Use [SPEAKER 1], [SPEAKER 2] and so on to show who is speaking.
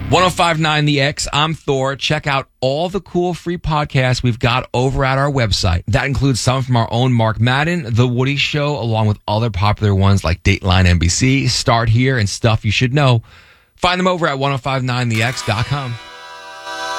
[SPEAKER 1] 1059 The X, I'm Thor. Check out all the cool free podcasts we've got over at our website. That includes some from our own Mark Madden, The Woody Show, along with other popular ones like Dateline NBC, Start Here, and Stuff You Should Know. Find them over at 1059thex.com.